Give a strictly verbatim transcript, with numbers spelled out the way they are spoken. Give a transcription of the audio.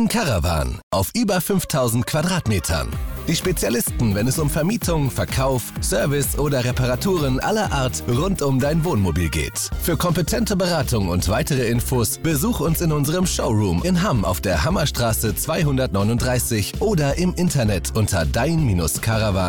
Caravan auf über fünftausend Quadratmetern. Die Spezialisten, wenn es um Vermietung, Verkauf, Service oder Reparaturen aller Art rund um dein Wohnmobil geht. Für kompetente Beratung und weitere Infos besuch uns in unserem Showroom in Hamm auf der Hammerstraße zweihundertneununddreißig oder im Internet unter dein Caravan